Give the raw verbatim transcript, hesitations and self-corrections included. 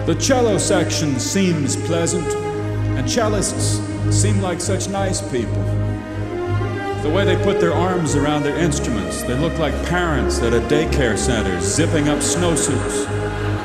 The cello section seems pleasant, and cellists seem like such nice people. The way they put their arms around their instruments, they look like parents at a daycare center zipping up snowsuits.